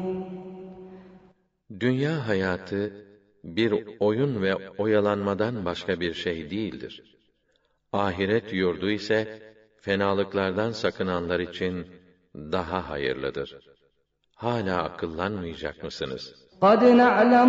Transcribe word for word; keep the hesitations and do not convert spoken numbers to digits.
Dünya hayatı bir oyun ve oyalanmadan başka bir şey değildir. Ahiret yurdu ise fenalıklardan sakınanlar için daha hayırlıdır. Hala akıllanmayacak mısınız? قَدْ نَعْلَمُ